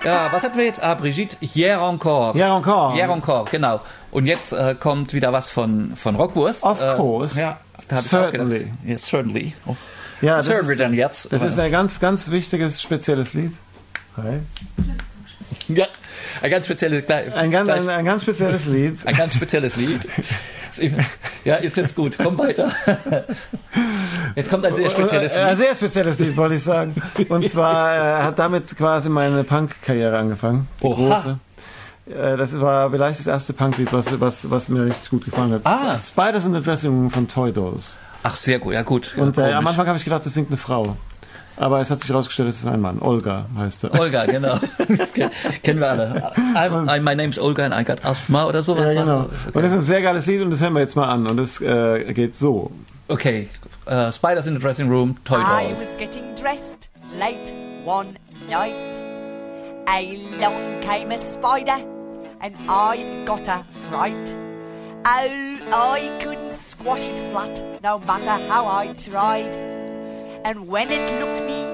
Ja, was hatten wir jetzt? Brigitte, Hier encore. Hier encore. Hier encore, genau. Und jetzt kommt wieder was von Rockwurst. Of course. Ja, da habe ich auch gedacht. Yes, certainly. Ja, was hören wir denn jetzt? Das ist ein ganz, ganz wichtiges, spezielles Lied. Hi. Ja, ein ganz spezielles ein ganz spezielles Lied. Ein ganz spezielles Lied. Ja, jetzt wird's gut. Komm weiter. Jetzt kommt ein sehr spezielles Lied. Ein sehr spezielles Lied, wollte ich sagen. Und zwar hat damit quasi meine Punk-Karriere angefangen. Die große. Das war vielleicht das erste Punklied, was mir richtig gut gefallen hat. Spiders in the Dressing Room von Toy Dolls. Ach, sehr gut. Ja, gut. Und am Anfang habe ich gedacht, das singt eine Frau. Aber es hat sich herausgestellt, es ist ein Mann. Olga heißt er. Olga, genau. Kennen wir alle. My name's Olga and I got asthma oder sowas. Ja, genau. Okay. Und das ist ein sehr geiles Lied und das hören wir jetzt mal an. Und es geht so. Okay. Spiders in the Dressing Room, Toy Dolls. I was getting dressed late one night. Along came a spider and I got a fright. Oh, I couldn't squash it flat, no matter how I tried. And when it looked me